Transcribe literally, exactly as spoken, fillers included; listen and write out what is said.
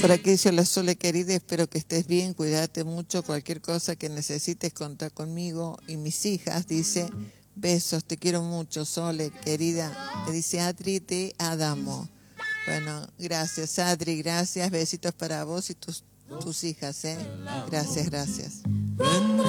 Por aquí dice la Sole querida, espero que estés bien, cuídate mucho, cualquier cosa que necesites contar conmigo y mis hijas, dice, besos, te quiero mucho, Sole querida, te dice Adri de Adamo. Bueno, gracias Adri, gracias, besitos para vos y tus, tus hijas, ¿eh? Gracias, gracias.